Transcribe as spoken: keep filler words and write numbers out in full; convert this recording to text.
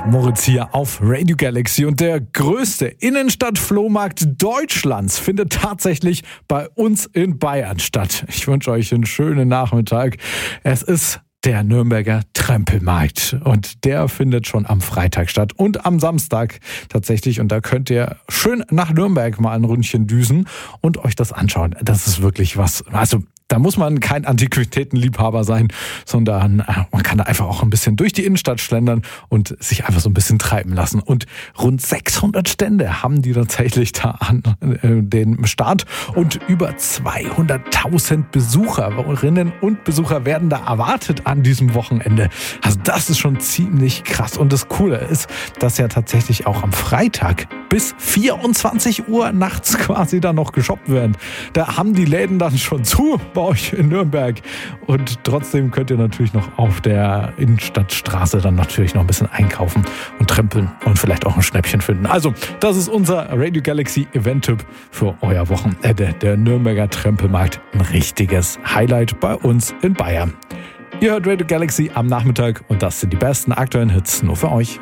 Moritz hier auf Radio Galaxy und der größte Innenstadt-Flohmarkt Deutschlands findet tatsächlich bei uns in Bayern statt. Ich wünsche euch einen schönen Nachmittag. Es ist der Nürnberger Trempelmarkt und der findet schon am Freitag statt und am Samstag tatsächlich, und da könnt ihr schön nach Nürnberg mal ein Ründchen düsen und euch das anschauen. Das ist wirklich was, also da muss man kein Antiquitätenliebhaber sein, sondern äh, man kann da einfach auch ein bisschen durch die Innenstadt schlendern und sich einfach so ein bisschen treiben lassen. Und rund sechshundert Stände haben die tatsächlich da an äh, den Start und über zweihunderttausend Besucherinnen und Besucher werden da erwartet an diesem Wochenende. Also das ist schon ziemlich krass. Und das Coole ist, dass ja tatsächlich auch am Freitag bis vierundzwanzig Uhr nachts quasi da noch geshoppt werden. Da haben die Läden dann schon zu bei euch in Nürnberg. Und trotzdem könnt ihr natürlich noch auf der Innenstadtstraße dann natürlich noch ein bisschen einkaufen und trempeln und vielleicht auch ein Schnäppchen finden. Also, das ist unser Radio Galaxy Event-Tipp für euer Wochenende. Der Nürnberger Trempelmarkt. Ein richtiges Highlight bei uns in Bayern. Ihr hört Radio Galaxy am Nachmittag und das sind die besten aktuellen Hits nur für euch.